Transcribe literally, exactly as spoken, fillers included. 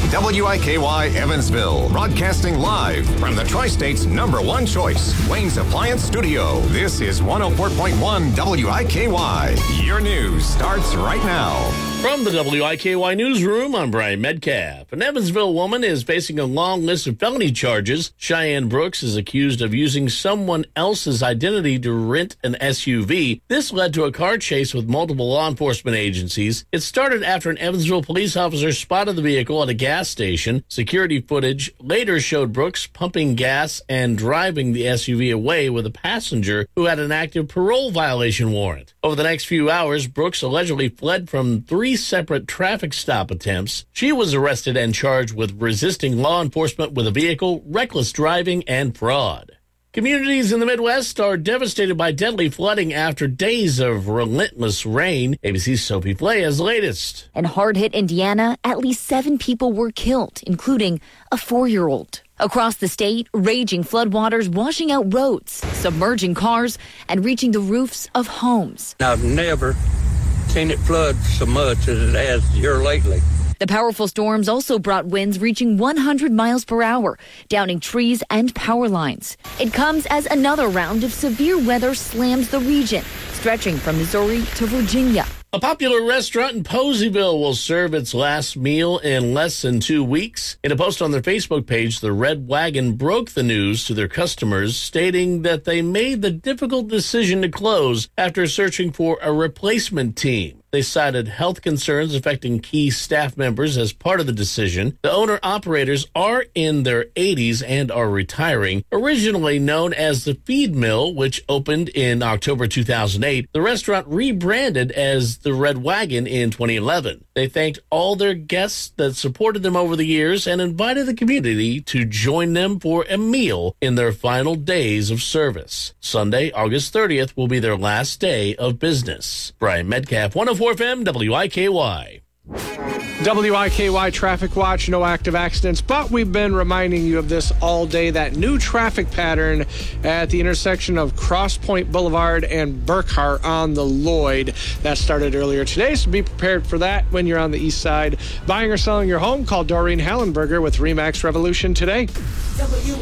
W I K Y Evansville, broadcasting live from the Tri-State's number one choice, Wayne's Appliance Studio. This is one oh four point one W I K Y. Your news starts right now. From the W I K Y newsroom, I'm Brian Metcalf. An Evansville woman is facing a long list of felony charges. Cheyenne Brooks is accused of using someone else's identity to rent an S U V. This led to a car chase with multiple law enforcement agencies. It started after an Evansville police officer spotted the vehicle at a gas station. Security footage later showed Brooks pumping gas and driving the S U V away with a passenger who had an active parole violation warrant. Over the next few hours, Brooks allegedly fled from three separate traffic stop attempts. She was arrested and charged with resisting law enforcement with a vehicle, reckless driving, and fraud. Communities in the Midwest are devastated by deadly flooding after days of relentless rain. A B C's Sophie Flay has the latest. In hard-hit Indiana, at least seven people were killed, including a four-year-old. Across the state, raging floodwaters washing out roads, submerging cars, and reaching the roofs of homes. I've never seen it flood so much as it has here lately. The powerful storms also brought winds reaching one hundred miles per hour, downing trees and power lines. It comes as another round of severe weather slams the region, stretching from Missouri to Virginia. A popular restaurant in Poseyville will serve its last meal in less than two weeks. In a post on their Facebook page, the Red Wagon broke the news to their customers, stating that they made the difficult decision to close after searching for a replacement team. They cited health concerns affecting key staff members as part of the decision. The owner-operators are in their eighties and are retiring. Originally known as the Feed Mill, which opened in October two thousand eight, the restaurant rebranded as the Red Wagon in twenty eleven. They thanked all their guests that supported them over the years and invited the community to join them for a meal in their final days of service. Sunday, August thirtieth, will be their last day of business. Brian Metcalf, one oh four F M, W I K Y. W I K Y Traffic Watch, no active accidents, but we've been reminding you of this all day, that new traffic pattern at the intersection of Cross Point Boulevard and Burkhart on the Lloyd. That started earlier today, so be prepared for that when you're on the east side. Buying or selling your home, call Doreen Hallenberger with RE/MAX Revolution today.